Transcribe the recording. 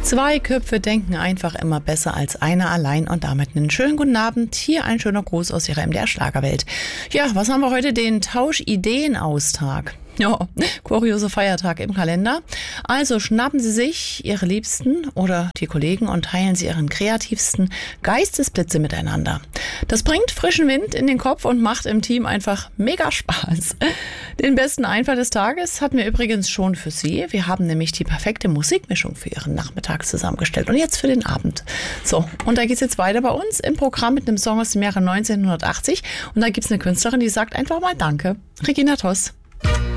Zwei Köpfe denken einfach immer besser als einer allein und damit einen schönen guten Abend. Hier ein schöner Gruß aus Ihrer MDR Schlagerwelt. Ja, was haben wir heute? Den Tauschideenaustag. Ja, kuriose Feiertag im Kalender. Also schnappen Sie sich Ihre Liebsten oder die Kollegen und teilen Sie Ihren kreativsten Geistesblitze miteinander. Das bringt frischen Wind in den Kopf und macht im Team einfach mega Spaß. Den besten Einfall des Tages hatten wir übrigens schon für Sie. Wir haben nämlich die perfekte Musikmischung für Ihren Nachmittag zusammengestellt und jetzt für den Abend. So, und da geht's jetzt weiter bei uns im Programm mit einem Song aus dem Jahre 1980 und da gibt's eine Künstlerin, die sagt einfach mal Danke. Regina Toss.